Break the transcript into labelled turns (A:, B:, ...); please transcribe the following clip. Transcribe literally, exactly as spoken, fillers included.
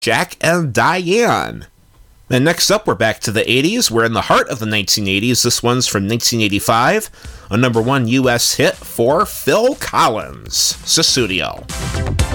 A: Jack and Diane. Then next up, we're back to the eighties. We're in the heart of the nineteen eighties. This one's from nineteen eighty-five, a number one U S hit for Phil Collins, Sussudio.